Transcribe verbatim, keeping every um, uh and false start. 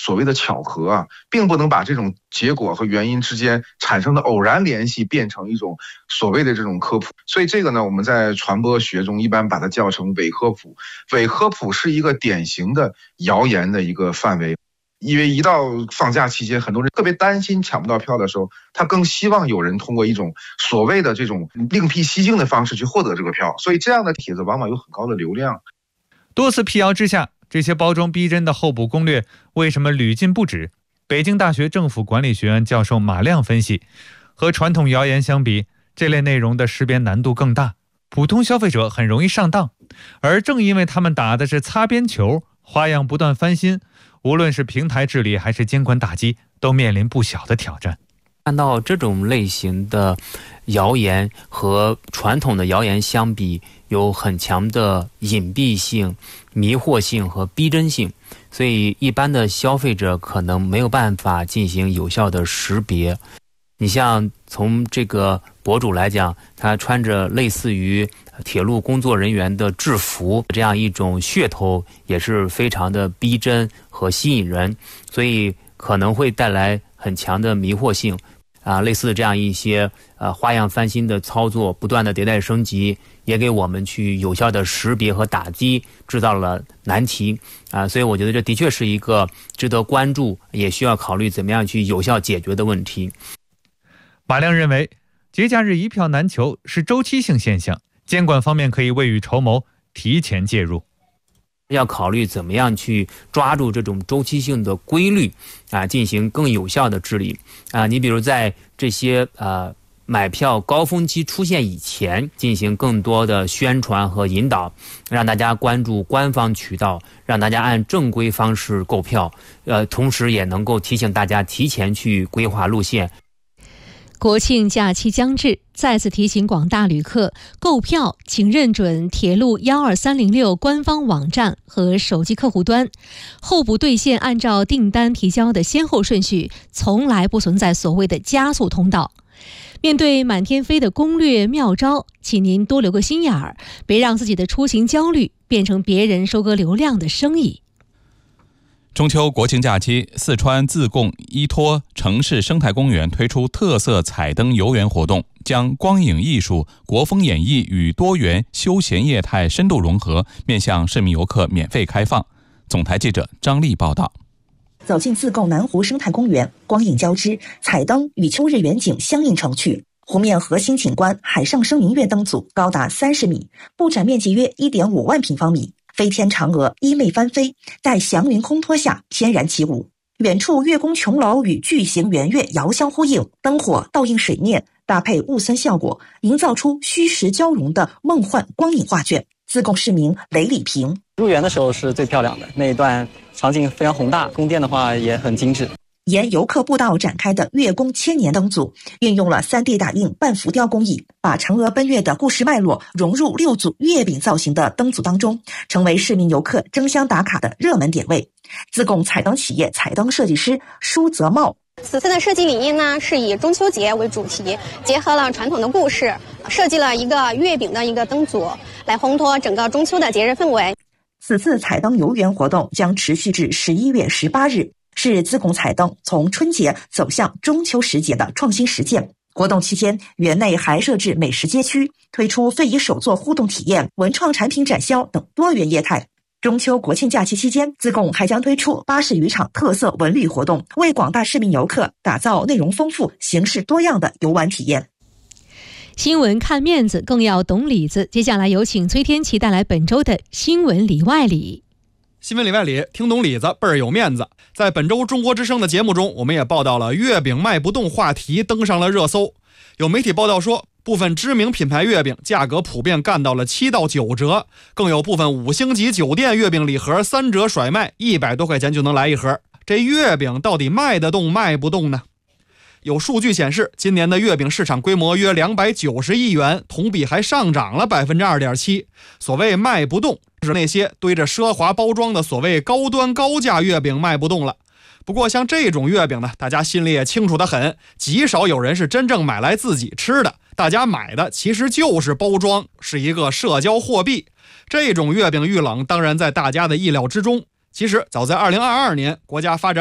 所谓的巧合啊，并不能把这种结果和原因之间产生的偶然联系变成一种所谓的这种科普。所以这个呢，我们在传播学中一般把它叫成伪科普。伪科普是一个典型的谣言的一个范围。因为一到放假期间，很多人特别担心抢不到票的时候，他更希望有人通过一种所谓的这种另辟蹊径的方式去获得这个票，所以这样的帖子往往有很高的流量。 多次辟谣之下，这些包装逼真的候补攻略为什么屡禁不止？北京大学政府管理学院教授马亮分析，和传统谣言相比，这类内容的识别难度更大，普通消费者很容易上当，而正因为他们打的是擦边球，花样不断翻新，无论是平台治理还是监管打击，都面临不小的挑战。 看到这种类型的谣言和传统的谣言相比，有很强的隐蔽性、迷惑性和逼真性，所以一般的消费者可能没有办法进行有效的识别。你像从这个博主来讲，他穿着类似于铁路工作人员的制服，这样一种噱头也是非常的逼真和吸引人，所以可能会带来很强的迷惑性啊。类似这样一些呃花样翻新的操作，不断的迭代升级，也给我们去有效的识别和打击制造了难题啊。所以我觉得这的确是一个值得关注，也需要考虑怎么样去有效解决的问题。 马亮认为，节假日一票难求是周期性现象，监管方面可以未雨绸缪，提前介入。 要考虑怎么样去抓住这种周期性的规律啊，进行更有效的治理啊。你比如在这些呃买票高峰期出现以前，进行更多的宣传和引导，让大家关注官方渠道，让大家按正规方式购票，呃，同时也能够提醒大家提前去规划路线。 国庆假期将至，再次提醒广大旅客，购票请认准铁路一二三零六官方网站和手机客户端，候补兑现按照订单提交的先后顺序，从来不存在所谓的加速通道。面对满天飞的攻略妙招，请您多留个心眼儿，别让自己的出行焦虑变成别人收割流量的生意。 中秋国庆假期，四川自贡依托城市生态公园推出特色彩灯游园活动，将光影艺术、国风演绎与多元休闲业态深度融合，面向市民游客免费开放。总台记者张丽报道。 走进自贡南湖生态公园，光影交织，彩灯与秋日远景相映成趣。湖面核心景观海上生明月灯组高达三十米，布展面积约 一点五万平方米。飞天嫦娥衣袂翻飞，在祥云烘托下翩然起舞。远处月宫琼楼与巨型圆月遥相呼应，灯火倒映水面，搭配雾森效果，营造出虚实交融的梦幻光影画卷。自贡市民雷礼平： 入园的时候是最漂亮的那一段，场景非常宏大，宫殿的话也很精致。 沿游客步道展开的月宫千年灯组，运用了 三 D 打印半浮雕工艺，把嫦娥奔月的故事脉络融入六组月饼造型的灯组当中，成为市民游客争相打卡的热门点位。自贡彩灯企业彩灯设计师舒泽茂： 此次的设计理念呢，是以中秋节为主题，结合了传统的故事，设计了一个月饼的一个灯组，来烘托整个中秋的节日氛围。 此次彩灯游园活动将持续至十一月十八日。是自贡彩灯从春节走向中秋时节的创新实践。活动期间，园内还设置美食街区，推出非遗手作互动体验、文创产品展销等多元业态。中秋国庆假期期间，自贡还将推出八十余场特色文旅活动，为广大市民游客打造内容丰富、形式多样的游玩体验。 新闻看面子，更要懂里子。接下来有请崔天琪带来本周的新闻里外里。 新闻里外里，听懂里子倍儿有面子。在本周中国之声的节目中，我们也报道了月饼卖不动话题登上了热搜。有媒体报道说，部分知名品牌月饼价格普遍干到了七到九折，更有部分五星级酒店月饼礼盒三折甩卖，一百多块钱就能来一盒。这月饼到底卖得动卖不动呢？有数据显示，今年的月饼市场规模约两百九十亿元，同比还上涨了 百分之二点七。 所谓卖不动，是那些堆着奢华包装的所谓高端高价月饼卖不动了。不过像这种月饼呢，大家心里也清楚得很，极少有人是真正买来自己吃的，大家买的其实就是包装，是一个社交货币。这种月饼遇冷当然在大家的意料之中。其实早在二零二二年，国家发展